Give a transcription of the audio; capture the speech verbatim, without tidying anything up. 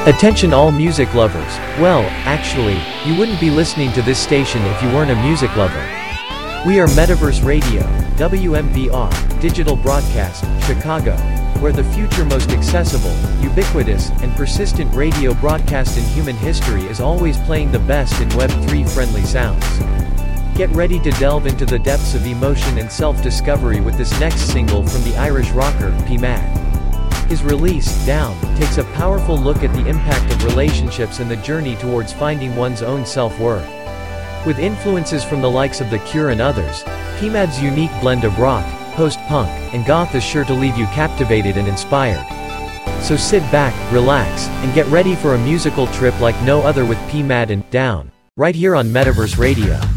Attention all music lovers. Well, actually, you wouldn't be listening to this station if you weren't a music lover. We are Metaverse Radio, W M V R, Digital Broadcast, Chicago, where the future most accessible, ubiquitous, and persistent radio broadcast in human history is always playing the best in Web three friendly sounds. Get ready to delve into the depths of emotion and self-discovery with this next single from the Irish rocker, P Mad. His release, Down, takes a powerful look at the impact of relationships and the journey towards finding one's own self-worth. With influences from the likes of The Cure and others, P Mad's unique blend of rock, post-punk, and goth is sure to leave you captivated and inspired. So sit back, relax, and get ready for a musical trip like no other with P Mad and Down, right here on Metaverse Radio.